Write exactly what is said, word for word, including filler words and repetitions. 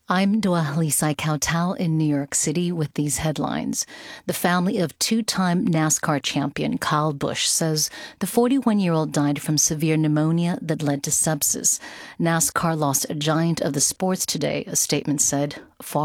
I'm Doahalisai Kautal in New York City with these headlines. The family of two-time NASCAR champion Kyle Busch says the forty-one-year-old died from severe pneumonia that led to sepsis. NASCAR lost a giant of the sports today, a statement said. Far